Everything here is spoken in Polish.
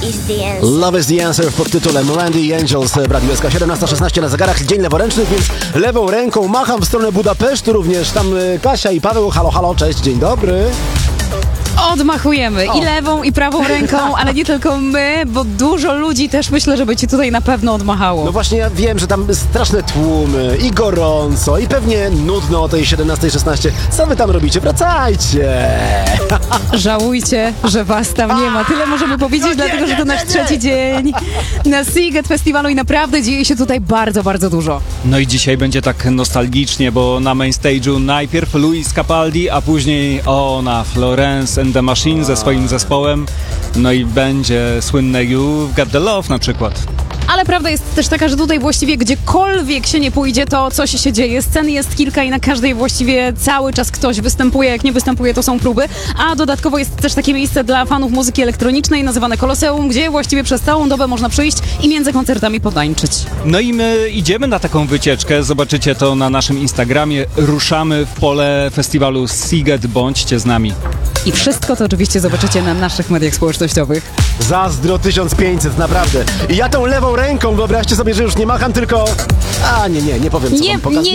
Love is the answer pod tytułem Randy i Angels w Radiu SK. 17:16 na zegarach, dzień leworęczny, więc lewą ręką macham w stronę Budapesztu również. Tam Kasia i Paweł, halo, halo, cześć, dzień dobry. Odmachujemy i lewą, i prawą ręką, ale nie tylko my, bo dużo ludzi też myślę, żeby ci tutaj na pewno odmachało. No właśnie, ja wiem, że tam straszne tłumy i gorąco i pewnie nudno o tej 17:16. Co wy tam robicie? Wracajcie! Żałujcie, że was tam nie ma. Tyle możemy powiedzieć, dlatego że to nasz trzeci dzień na Sziget Festiwalu i naprawdę dzieje się tutaj bardzo, bardzo dużo. No i dzisiaj będzie tak nostalgicznie, bo na main stage'u najpierw Luis Capaldi, a później ona, Florence and the Machine ze swoim zespołem. No i będzie słynne You've Got the Love na przykład. Ale prawda jest też taka, że tutaj właściwie gdziekolwiek się nie pójdzie, to coś się dzieje. Scen jest kilka i na każdej właściwie cały czas ktoś występuje. Jak nie występuje, to są próby. A dodatkowo jest też takie miejsce dla fanów muzyki elektronicznej nazywane Koloseum, gdzie właściwie przez całą dobę można przyjść i między koncertami potańczyć. No i my idziemy na taką wycieczkę, zobaczycie to na naszym Instagramie. Ruszamy w pole festiwalu Sziget, bądźcie z nami. I wszystko to oczywiście zobaczycie na naszych mediach społecznościowych. Zazdro 1500, naprawdę. I ja tą lewą ręką, wyobraźcie sobie, że już nie macham, tylko... nie powiem, co wam pokazuję.